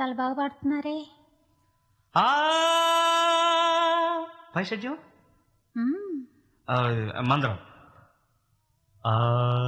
చాలా బాగా పాడుతున్నారే. ఆ పై షడ్యం మ్మ్. మందరం. ఆ